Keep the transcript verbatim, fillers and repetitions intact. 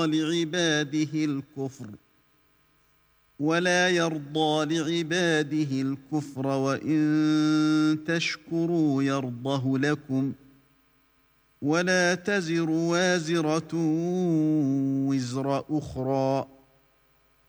لعباده الكفر ولا يرضى لعباده الكفر وإن تشكروا يرضه لكم ولا تزر وازرة وزر أخرى